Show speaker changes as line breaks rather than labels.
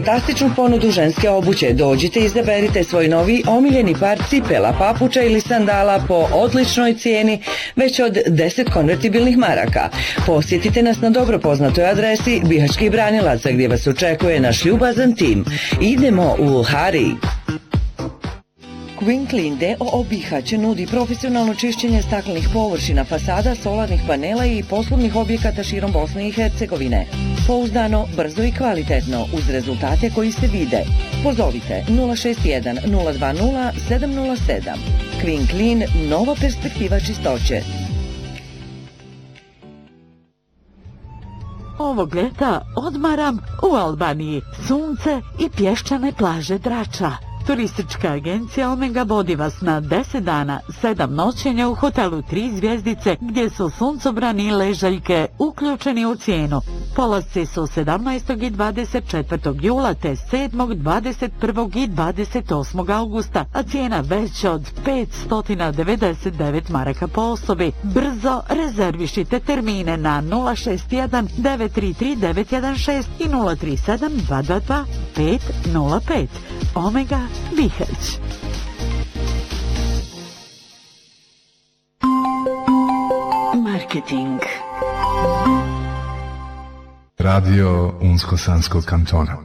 fantastičnu ponudu ženske obuće. Dođite i izaberite svoj novi omiljeni par cipela, papuča ili sandala po odličnoj cijeni već od 10 konvertibilnih maraka. Posjetite nas na dobro poznatoj adresi Bihaćkih branilaca gdje vas očekuje naš ljubazan tim. Idemo u Hari! Queen Clean d.o.o. Bihać nudi profesionalno čišćenje staklenih površina, fasada, solarnih panela i poslovnih objekata širom Bosne i Hercegovine. Pouzdano, brzo i kvalitetno, uz rezultate koji se vide. Pozovite 061 020 707. Queen Clean, nova perspektiva čistoće.
Ovog ljeta odmaram u Albaniji, sunce i pješčane plaže Drača. Turistička agencija Omega vodi vas na 10 dana, 7 noćenja u hotelu 3 zvjezdice gdje su suncobrani i ležaljke uključeni u cijenu. Polasci su 17. i 24. jula te 7., 21. i 28. augusta, a cijena već od 599 maraka po osobi. Brzo rezervišite termine na 061 933 916 i 037 222 505. Omega Bihać. Marketing.
Radio Unsko-Sanskog kantona.